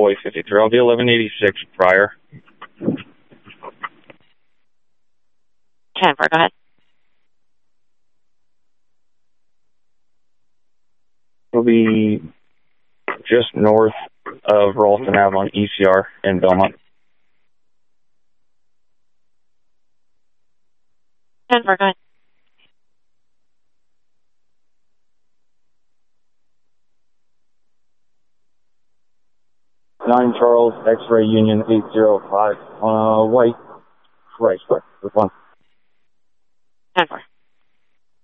boy 53. I'll be 1186 prior. 10-4, go ahead. It'll be just north of Ralston Ave on ECR in Belmont. 10-4, go ahead. Nine Charles, X-Ray Union 805 on a white Chrysler with one. 10-4.